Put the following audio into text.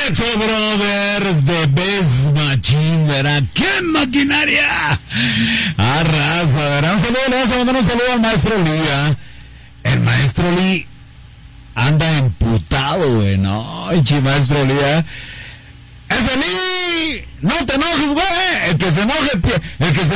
Echo Brothers de Best Machine, ¿verdad? ¡Qué maquinaria! Arrasa, ¿verdad? Un saludo, le vamos a mandar un saludo al maestro Lee, ¿eh? El maestro Lee anda emputado, güey, no, maestro Lee, ¿eh? ¡Ese Lee! ¡No te enojes, güey! El que se